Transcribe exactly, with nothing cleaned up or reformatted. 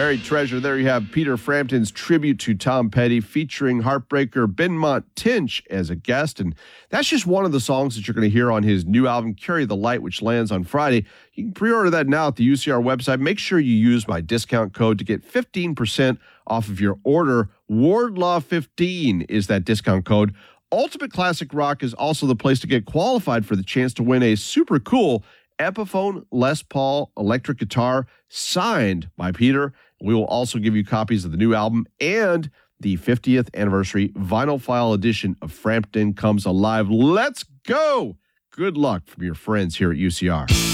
Buried Treasure. There you have Peter Frampton's tribute to Tom Petty featuring heartbreaker Benmont Tench as a guest. And that's just one of the songs that you're going to hear on his new album, Carry the Light, which lands on Friday. You can pre-order that now at the U C R website. Make sure you use my discount code to get fifteen percent off of your order. Wardlaw fifteen is that discount code. Ultimate Classic Rock is also the place to get qualified for the chance to win a super cool Epiphone Les Paul electric guitar signed by Peter. We will also give you copies of the new album and the fiftieth anniversary vinyl file edition of Frampton Comes Alive. Let's go! Good luck from your friends here at U C R.